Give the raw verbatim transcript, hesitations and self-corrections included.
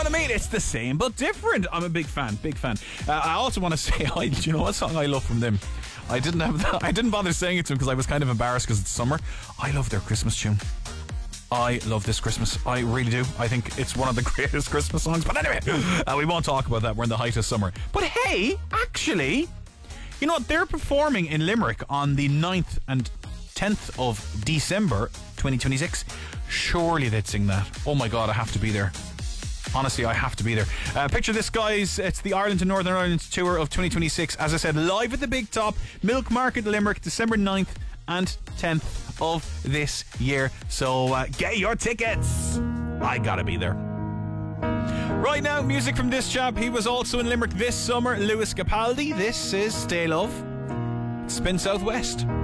what I mean? It's the same but different. I'm a big fan, big fan. Uh, I also want to say, I, do you know what song I love from them? I didn't have that, I didn't bother saying it to them because I was kind of embarrassed because it's summer. I love their Christmas tune. I love this Christmas. I really do. I think it's one of the greatest Christmas songs. But anyway, uh, we won't talk about that. We're in the height of summer. But hey, actually, you know what? They're performing in Limerick on the ninth and tenth of December twenty twenty-six. Surely they'd sing that. Oh my God, I have to be there. Honestly, I have to be there. Uh, picture this, guys. It's the Ireland and Northern Ireland tour of twenty twenty-six. As I said, live at the Big Top, Milk Market, Limerick, December ninth and tenth of this year. So uh, get your tickets. I gotta be there. Right now, music from this chap. He was also in Limerick this summer, Lewis Capaldi. This is Stay Love. Spin Southwest.